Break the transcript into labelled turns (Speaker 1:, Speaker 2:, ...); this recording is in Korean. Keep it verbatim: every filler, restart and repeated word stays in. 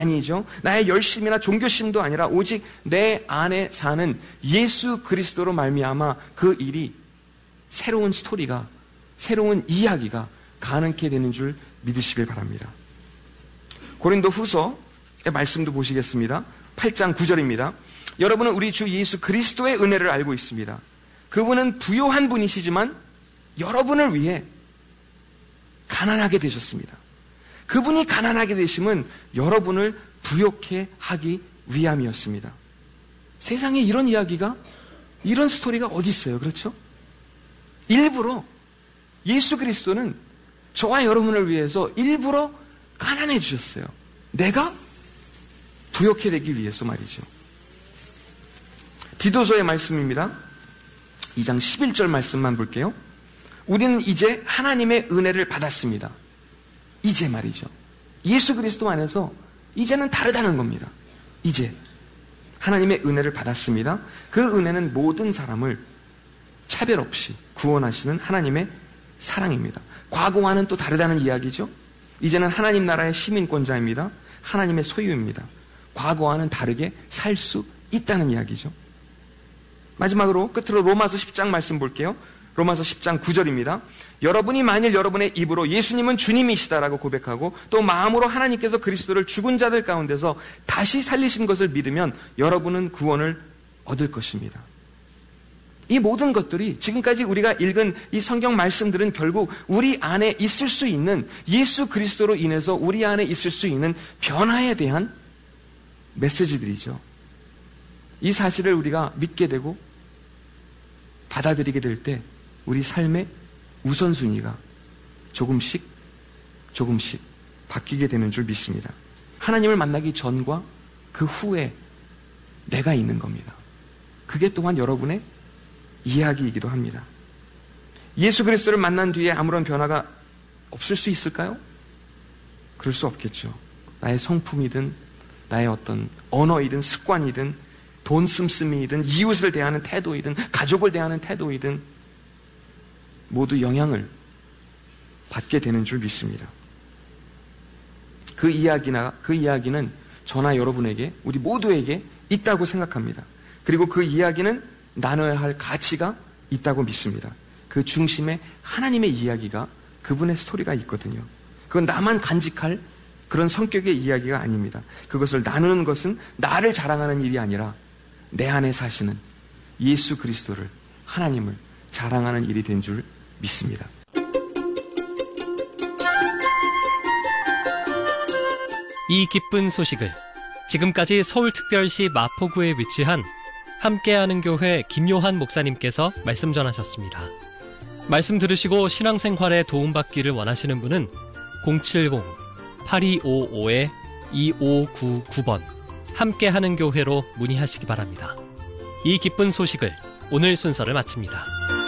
Speaker 1: 아니죠. 나의 열심이나 종교심도 아니라 오직 내 안에 사는 예수 그리스도로 말미암아 그 일이 새로운 스토리가, 새로운 이야기가 가능케 되는 줄 믿으시길 바랍니다. 고린도 후서의 말씀도 보시겠습니다. 팔 장 구 절입니다. 여러분은 우리 주 예수 그리스도의 은혜를 알고 있습니다. 그분은 부요한 분이시지만 여러분을 위해 가난하게 되셨습니다. 그분이 가난하게 되심은 여러분을 부욕해 하기 위함이었습니다. 세상에 이런 이야기가, 이런 스토리가 어디 있어요? 그렇죠? 일부러 예수 그리스도는 저와 여러분을 위해서 일부러 가난해 주셨어요. 내가 부욕해 되기 위해서 말이죠. 디도서의 말씀입니다. 이 장 십일 절 말씀만 볼게요. 우리는 이제 하나님의 은혜를 받았습니다. 이제 말이죠. 예수 그리스도 안에서 이제는 다르다는 겁니다. 이제 하나님의 은혜를 받았습니다. 그 은혜는 모든 사람을 차별 없이 구원하시는 하나님의 사랑입니다. 과거와는 또 다르다는 이야기죠. 이제는 하나님 나라의 시민권자입니다. 하나님의 소유입니다. 과거와는 다르게 살 수 있다는 이야기죠. 마지막으로 끝으로 로마서 십 장 말씀 볼게요. 로마서 십 장 구 절입니다. 여러분이 만일 여러분의 입으로 예수님은 주님이시다라고 고백하고 또 마음으로 하나님께서 그리스도를 죽은 자들 가운데서 다시 살리신 것을 믿으면 여러분은 구원을 얻을 것입니다. 이 모든 것들이 지금까지 우리가 읽은 이 성경 말씀들은 결국 우리 안에 있을 수 있는, 예수 그리스도로 인해서 우리 안에 있을 수 있는 변화에 대한 메시지들이죠. 이 사실을 우리가 믿게 되고 받아들이게 될 때 우리 삶의 우선순위가 조금씩 조금씩 바뀌게 되는 줄 믿습니다. 하나님을 만나기 전과 그 후에 내가 있는 겁니다. 그게 또한 여러분의 이야기이기도 합니다. 예수 그리스도를 만난 뒤에 아무런 변화가 없을 수 있을까요? 그럴 수 없겠죠. 나의 성품이든 나의 어떤 언어이든 습관이든 돈 씀씀이든 이웃을 대하는 태도이든 가족을 대하는 태도이든 모두 영향을 받게 되는 줄 믿습니다. 그 이야기나 그 이야기는 저나 여러분에게, 우리 모두에게 있다고 생각합니다. 그리고 그 이야기는 나눠야 할 가치가 있다고 믿습니다. 그 중심에 하나님의 이야기가, 그분의 스토리가 있거든요. 그건 나만 간직할 그런 성격의 이야기가 아닙니다. 그것을 나누는 것은 나를 자랑하는 일이 아니라 내 안에 사시는 예수 그리스도를, 하나님을 자랑하는 일이 된 줄 믿습니다.
Speaker 2: 이 기쁜 소식을 지금까지 서울특별시 마포구에 위치한 함께하는 교회 김요한 목사님께서 말씀 전하셨습니다. 말씀 들으시고 신앙생활에 도움받기를 원하시는 분은 공칠공 팔이오오 이오구구 번 함께하는 교회로 문의하시기 바랍니다. 이 기쁜 소식을 오늘 순서를 마칩니다.